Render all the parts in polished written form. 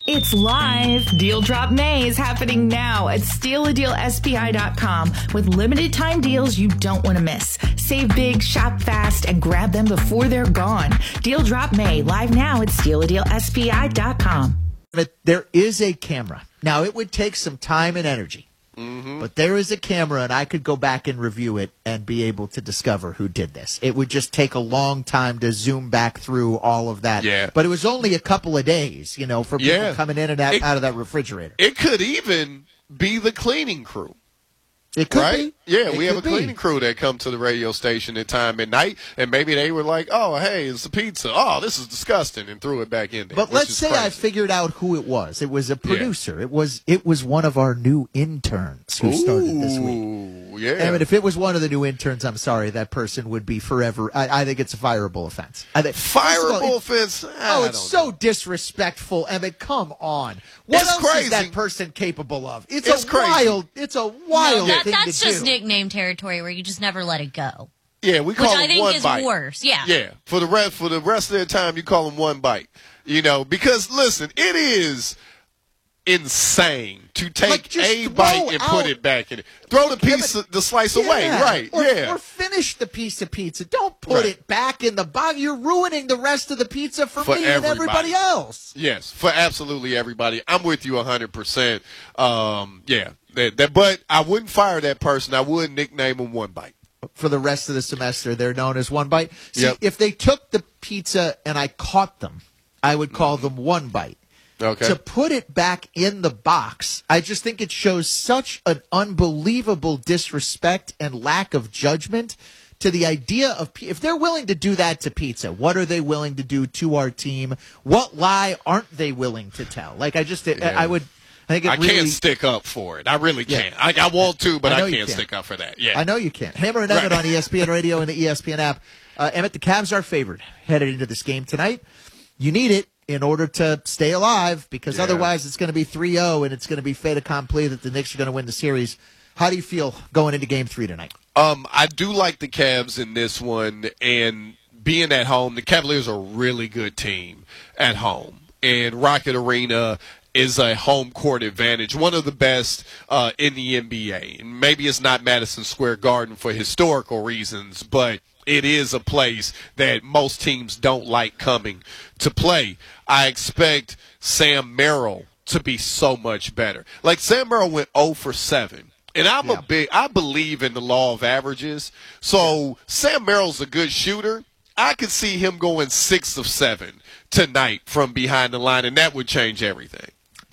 It's live. Deal Drop May is happening now at StealADealSPI.com with limited time deals you don't want to miss. Save big, shop fast, and grab them before they're gone. Deal Drop May live now at StealADealSPI.com. There is a camera. Now, it would take some time and energy. But there is a camera, and I could go back and review it and be able to discover who did this. It would just take a long time to zoom back through all of that. Yeah. But it was only a couple of days, for people coming in and out of that refrigerator. It could even be the cleaning crew. It could right? be. Yeah, we have a cleaning crew that come to the radio station at time at night, and maybe they were like, oh, hey, it's the pizza. Oh, this is disgusting, and threw it back in there. But let's say I figured out who it was. It was a producer. Yeah. It was one of our new interns who started this week. Yeah. I mean, if it was one of the new interns, I'm sorry, that person would be forever. I think it's a fireable offense. Fireable offense? It's so disrespectful. I mean, come on. What else is that person capable of? It's a wild thing to do. That's just nickname territory where you just never let it go. Yeah, we call it one bite. Which I think is worse. Yeah. Yeah. For the rest of their time, you call them one bite. Because listen, it is insane to take a bite and put it back in it. Throw the slice away, right? Or finish the piece of pizza. Don't put it back in the box. You're ruining the rest of the pizza for me and everybody else. Yes, for absolutely everybody. I'm with you 100%. But I wouldn't fire that person. I would nickname them One Bite. For the rest of the semester, they're known as One Bite. See, if they took the pizza and I caught them, I would call them One Bite. Okay. To put it back in the box, I just think it shows such an unbelievable disrespect and lack of judgment to the idea of if they're willing to do that to pizza, what are they willing to do to our team? What lie aren't they willing to tell? I can't stick up for it. I really can't. I want to, but I can't stick up for that. Yeah, I know you can't. Hammer and Emmett on ESPN Radio and the ESPN app. Emmett, the Cavs are favored headed into this game tonight. You need it in order to stay alive, because otherwise it's going to be 3-0 and it's going to be fait accompli that the Knicks are going to win the series. How do you feel going into Game 3 tonight? I do like the Cavs in this one, and being at home, the Cavaliers are a really good team at home, and Rocket Arena is a home court advantage, one of the best in the NBA. And maybe it's not Madison Square Garden for historical reasons, but it is a place that most teams don't like coming to play. I expect Sam Merrill to be so much better. Sam Merrill went 0 for 7. And I believe in the law of averages. So Sam Merrill's a good shooter. I could see him going 6 of 7 tonight from behind the line, and that would change everything.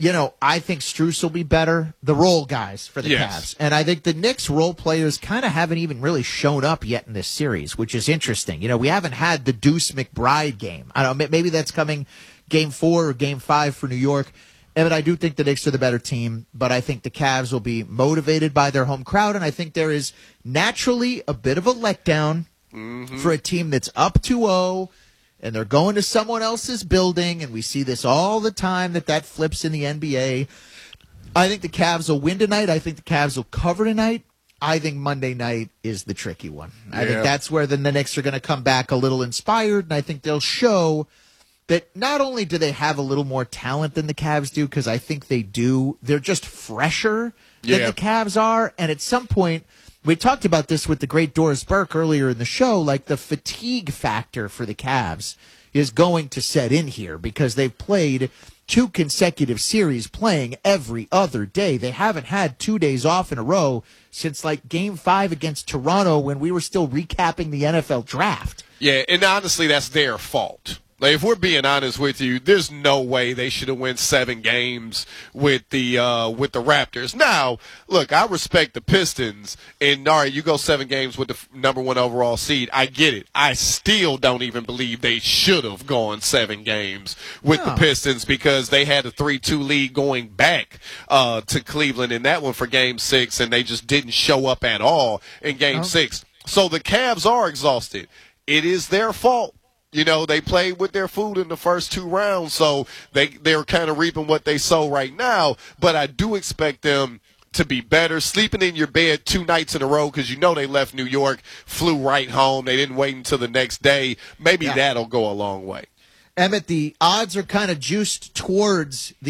I think Strus will be better, the role guys for the Cavs. And I think the Knicks role players kind of haven't even really shown up yet in this series, which is interesting. We haven't had the Deuce McBride game. I don't know, maybe that's coming Game 4 or Game 5 for New York. But I do think the Knicks are the better team, but I think the Cavs will be motivated by their home crowd, and I think there is naturally a bit of a letdown for a team that's up 2-0, and they're going to someone else's building, and we see this all the time that flips in the NBA. I think the Cavs will win tonight. I think the Cavs will cover tonight. I think Monday night is the tricky one. I think that's where the Knicks are going to come back a little inspired, and I think they'll show that not only do they have a little more talent than the Cavs do, because I think they do, they're just fresher than the Cavs are, and at some point, we talked about this with the great Doris Burke earlier in the show, the fatigue factor for the Cavs is going to set in here because they've played 2 consecutive series playing every other day. They haven't had 2 days off in a row since Game 5 against Toronto when we were still recapping the NFL draft. Yeah, and honestly, that's their fault. If we're being honest with you, there's no way they should have won 7 games with the Raptors. Now, look, I respect the Pistons, and all right, you go 7 games with the number 1 overall seed. I get it. I still don't even believe they should have gone 7 games with the Pistons because they had a 3-2 lead going back to Cleveland in that one for Game 6, and they just didn't show up at all in Game 6. So the Cavs are exhausted. It is their fault. They played with their food in the first 2 rounds, so they're kind of reaping what they sow right now. But I do expect them to be better. Sleeping in your bed 2 nights in a row because they left New York, flew right home. They didn't wait until the next day. Maybe that'll go a long way. Emmett, the odds are kind of juiced towards